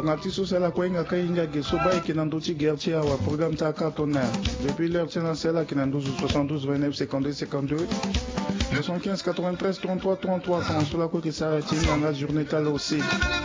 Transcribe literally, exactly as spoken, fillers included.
Donc, à titre c'est la Kouenga Kainga Gesoba qui n'a d'autres guertiers au programme Takatonner. Depuis l'heure, c'est là qui n'a soixante-douze vingt-neuf cinquante-deux cinquante-deux. soixante-quinze quatre-vingt-treize trente-trois trente-trois quand sur la côte qui s'arrête dans la journée aussi.